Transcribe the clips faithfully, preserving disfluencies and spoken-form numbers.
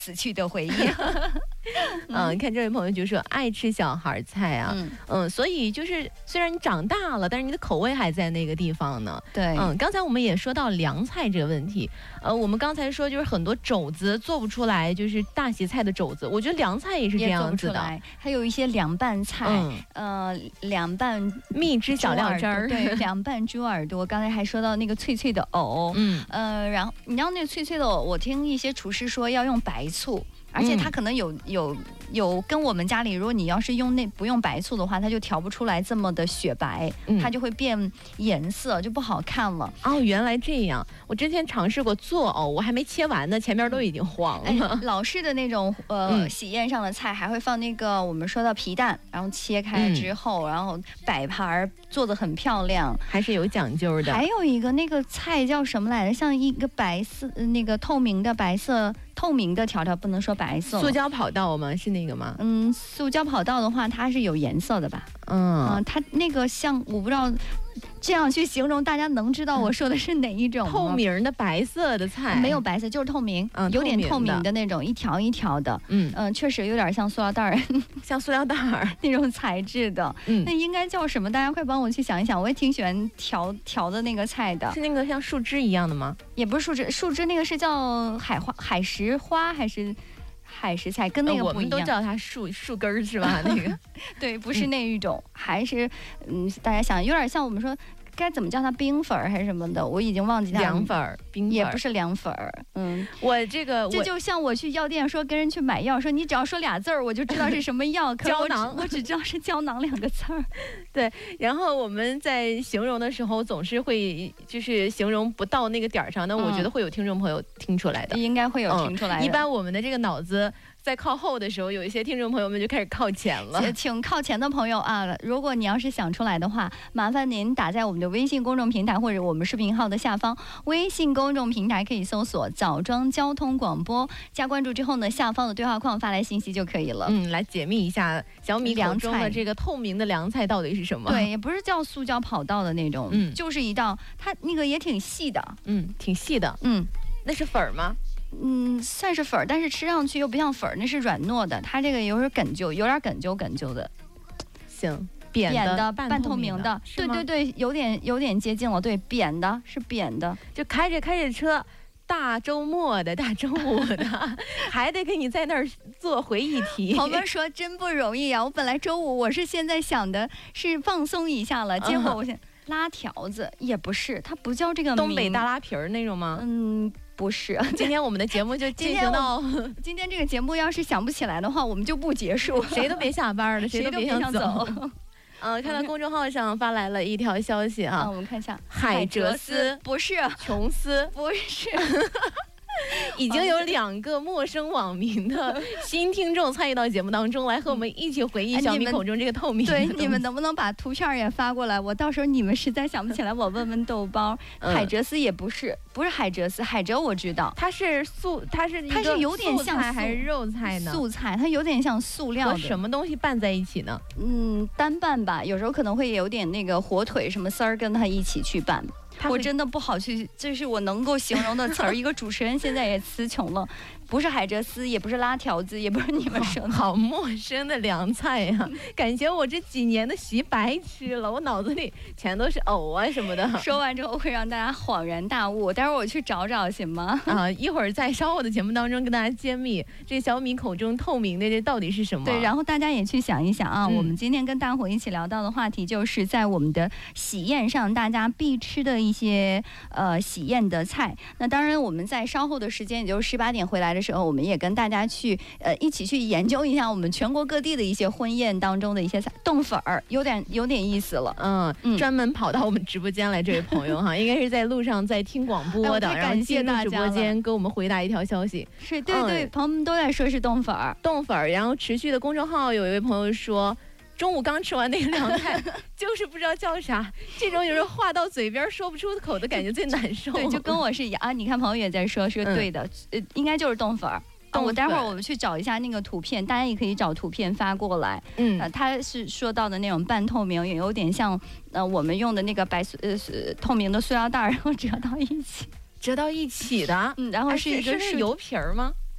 死去的回忆。 嗯，看这位朋友就说爱吃小孩菜啊，嗯, 嗯，所以就是虽然你长大了，但是你的口味还在那个地方呢。 对， 嗯，刚才我们也说到凉菜这个问题，呃，我们刚才说就是很多肘子做不出来，就是大席菜的肘子，我觉得凉菜也是这样子的， 还有一些凉拌菜，嗯、呃，凉拌蜜汁小料汁儿， 对，凉拌猪耳朵。刚才还说到那个脆脆的藕，嗯，呃，然后你知道那个脆脆的藕，我听一些厨师说要用白醋。而且它可能有有有跟我们家里，如果你要是用那不用白醋的话，它就调不出来这么的雪白，嗯、它就会变颜色，就不好看了。 哦，原来这样！我之前尝试过做藕，我还没切完呢，前面都已经黄了。 哎、老式的那种呃、嗯、喜宴上的菜，还会放那个我们说的皮蛋，然后切开之后，嗯、然后摆盘做得很漂亮， 还是有讲究的。 还有一个那个菜叫什么来着？像一个白色那个透明的白色。透明的条条不能说白色， 塑胶跑道吗？是那个吗？ 嗯，塑胶跑道的话，它是有颜色的吧？嗯，呃、它那个像我不知道，这样去形容，大家能知道我说的是哪一种吗？ 透明的白色的菜， 没有白色，就是透明， 嗯、 有点透明的那种，一条一条的。嗯嗯、呃，确实有点像塑料袋儿， 像塑料袋儿那种材质的。嗯，那应该叫什么？大家快帮我去想一想。我也挺喜欢调调的那个菜的， 是那个像树枝一样的吗？ 也不是树枝，树枝那个是叫海花、海石花还是海石菜？跟那个不一样。呃、 我们都叫它树树根儿是吧？那个对，不是那一种，嗯、还是嗯，大家想有点像我们说。该怎么叫它冰粉还是什么的，我已经忘记它。 凉粉、冰粉也不是凉粉。嗯， 我这个这就像我去药店说跟人去买药，说你只要说俩字儿，我就知道是什么药。 胶囊， 我只知道是胶囊两个字儿。 对，然后我们在形容的时候总是会就是形容不到那个点儿上，那我觉得会有听众朋友听出来的， 嗯、应该会有听出来的。 嗯、一般我们的这个脑子。在靠后的时候，有一些听众朋友们就开始靠前了。 请靠前的朋友啊，如果你要是想出来的话，麻烦您打在我们的微信公众平台或者我们视频号的下方。微信公众平台可以搜索“枣庄交通广播”，加关注之后呢，下方的对话框发来信息就可以了。 嗯，来解密一下小米口中的这个透明的凉菜到底是什么？ 对，也不是叫塑胶跑道的那种，嗯，就是一道，它那个也挺细的， 嗯，挺细的， 嗯， 那是粉吗？ 嗯，算是粉儿，但是吃上去又不像粉儿，那是软糯的。它这个有点哏啾，有点哏啾哏啾的。 行， 扁的、 的半透明的，对对对，有点有点接近了。对，扁的是扁的， 就开着开着车，大周末的大周五的，还得给你在那儿做回忆题。 朋友们说真不容易啊！我本来周五我是现在想的是放松一下了，结果我想。拉条子也不是，它不叫这个名。 东北大拉皮儿那种吗？ 嗯，不是。 今天我们的节目就进行到今，今天这个节目要是想不起来的话，我们就不结束， 谁都别下班了，谁都别想走。嗯、呃，看到公众号上发来了一条消息啊， 嗯、我们看一下， 海蜇丝不是， 琼丝不是。 已经有两个陌生网民的新听众参与到节目当中来，和我们一起回忆小米口中这个透明的、 哎、对，你们能不能把图片也发过来？我到时候你们实在想不起来，我问问豆包。嗯、海蜇丝也不是，不是海蜇丝，海蜇我知道， 它是素，它是它是有点像菜还是肉菜呢？ 素菜，它有点像塑料的。 和什么东西拌在一起呢？ 嗯，单拌吧，有时候可能会有点那个火腿什么丝儿跟它一起去拌。我真的不好去，这是我能够形容的词儿。一个主持人现在也词穷了，不是海蜇丝，也不是拉条子，也不是你们说的， 好, 好陌生的凉菜呀、啊！感觉我这几年的习白吃了，我脑子里全都是藕啊什么的。 说完之后会让大家恍然大悟，待会儿我去找找行吗？ 啊，一会儿在稍后的节目当中跟大家揭秘这小米口中透明的这到底是什么。 对，然后大家也去想一想啊，嗯、我们今天跟大伙一起聊到的话题就是在我们的喜宴上大家必吃的一些呃喜宴的菜。那当然我们在稍后的时间，也就是十八点回来的时候，我们也跟大家去呃一起去研究一下我们全国各地的一些婚宴当中的一些菜，冻粉儿有点有点意思了。 嗯，嗯专门跑到我们直播间来，这位朋友哈，应该是在路上在听广播的， 哎、 然后进入直播间给我们回答一条消息。 是，对对，嗯、朋友们都在说是冻粉儿， 冻粉儿。然后持续的公众号有一位朋友说。中午刚吃完那个凉菜，就是不知道叫啥，这种有时候话到嘴边说不出口的感觉最难受。 对，就跟我是一样啊。你看朋友也在说，是对的，嗯、呃，应该就是冻粉儿。哦，我待会儿我们去找一下那个图片，大家也可以找图片发过来。嗯，呃，他是说到的那种半透明，也有点像呃我们用的那个白呃透明的塑料袋，然后折到一起， 折到一起的。 嗯，然后是一个是油皮儿吗？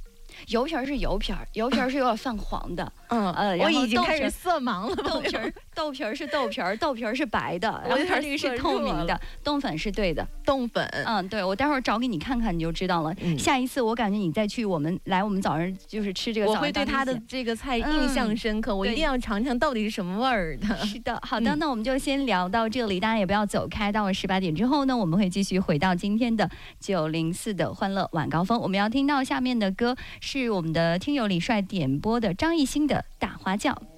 油皮儿是油皮儿，油皮儿是有点泛黄的。 嗯呃， 我已经豆开始色盲了。 豆皮儿，豆皮儿是豆皮儿，豆皮儿是白的，然后它这个是透明的，冻粉是对的。 冻粉， 嗯，对，我待会儿找给你看看，你就知道了。嗯、下一次我感觉你再去我们来我们早上就是吃这个早上， 我会对它的这个菜印象深刻，嗯、我一定要尝尝到底是什么味儿的。 是的，好的，嗯、那我们就先聊到这里，大家也不要走开。到了十八点之后呢，我们会继续回到今天的九零四的欢乐晚高峰。我们要听到下面的歌是我们的听友李帅点播的张艺兴的《大花轿》。